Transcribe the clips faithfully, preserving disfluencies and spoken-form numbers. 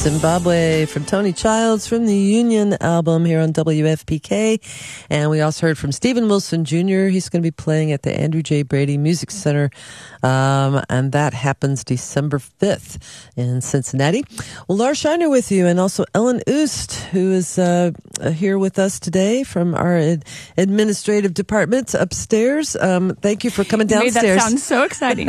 Zimbabwe from Tony Childs from the Union album here on W F P K. And we also heard from Stephen Wilson Junior He's going to be playing at the Andrew J. Brady Music Center. Um, and that happens December fifth in Cincinnati. Well, Lars Shiner with you, and also Ellen Oost, who is uh, here with us today from our ad- administrative department upstairs. Um, thank you for coming downstairs. You made that sound so exciting.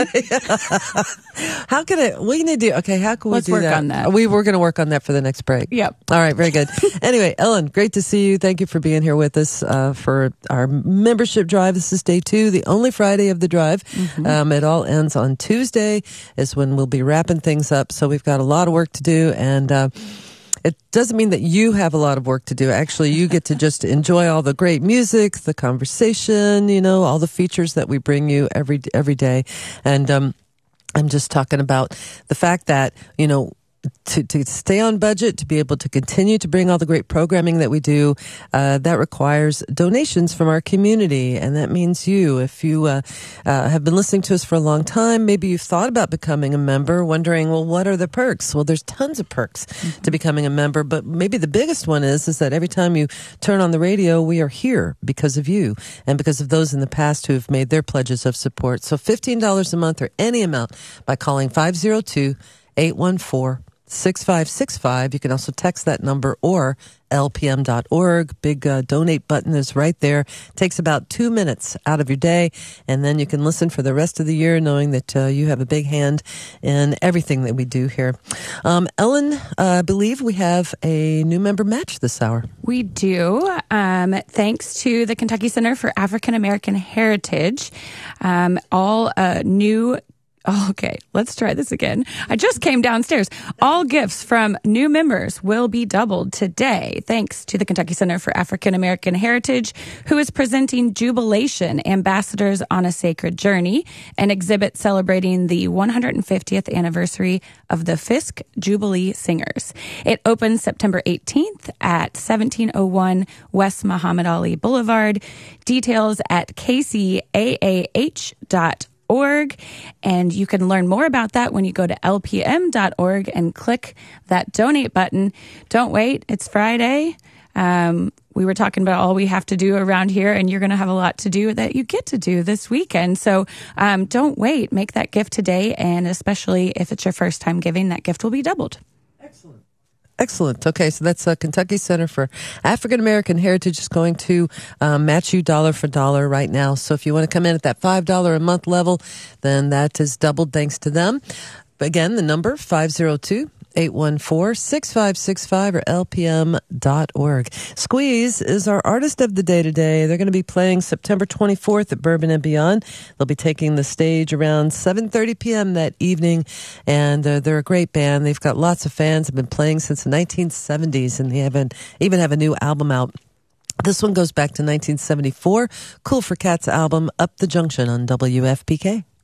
How can it, we need to, okay, how can we Let's do work that? on that. We were going to work on that for the next break. Yep. All right, very good. Anyway, Ellen, great to see you. Thank you for being here with us uh, for our membership drive. This is day two, the only Friday of the drive. Mm-hmm. Um, it all ends on Tuesday is when we'll be wrapping things up. So we've got a lot of work to do, and uh, it doesn't mean that you have a lot of work to do. Actually, you get to just enjoy all the great music, the conversation, you know, all the features that we bring you every every day. And um, I'm just talking about the fact that, you know, To, to stay on budget, to be able to continue to bring all the great programming that we do, uh, that requires donations from our community. And that means you. If you uh, uh, have been listening to us for a long time, maybe you've thought about becoming a member, wondering, well, what are the perks? Well, there's tons of perks mm-hmm. to becoming a member. But maybe the biggest one is, is that every time you turn on the radio, we are here because of you and because of those in the past who have made their pledges of support. So fifteen dollars a month or any amount by calling five oh two, eight one four, six five six five. You can also text that number or L P M dot org. Big uh, donate button is right there. Takes about two minutes out of your day, and then you can listen for the rest of the year knowing that uh, you have a big hand in everything that we do here. Um, Ellen, uh, I believe we have a new member match this hour. We do. Um, thanks to the Kentucky Center for African American Heritage. Um, all uh, new Oh, okay, let's try this again. I just came downstairs. All gifts from new members will be doubled today, thanks to the Kentucky Center for African American Heritage, who is presenting Jubilation, Ambassadors on a Sacred Journey, an exhibit celebrating the one hundred fiftieth anniversary of the Fisk Jubilee Singers. It opens September eighteenth at seventeen oh one West Muhammad Ali Boulevard. Details at k c a a h dot org. And you can learn more about that when you go to L P M dot org and click that donate button. Don't wait. It's Friday. Um, we were talking about all we have to do around here, and you're going to have a lot to do that you get to do this weekend. So um, don't wait. Make that gift today. And especially if it's your first time giving, that gift will be doubled. Excellent. Excellent. Okay, so that's uh, Kentucky Center for African American Heritage is going to um, match you dollar for dollar right now. So if you want to come in at that five dollars a month level, then that is doubled thanks to them. But again, the number five oh two, eight one four, six five six five or L P M dot org. Squeeze is our artist of the day today. They're going to be playing September twenty-fourth at Bourbon and Beyond. They'll be taking the stage around seven thirty p.m. that evening, and uh, they're a great band. They've got lots of fans, have been playing since the nineteen seventies, and they haven't even have a new album out. This one goes back to nineteen seventy-four. Cool for Cats album, Up the Junction on W F P K.